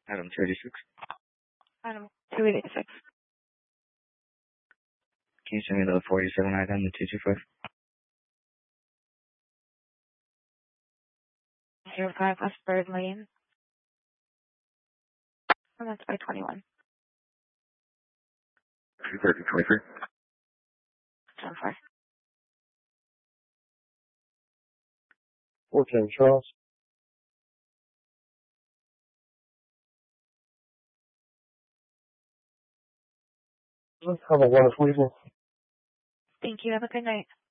Item 36. Item 286. Can you send me the 47 item, the 225? 05 West Bird Lane. And that's by 21. 23. 10-4. 14 Charles. Have a wonderful evening. Thank you. Have a good night.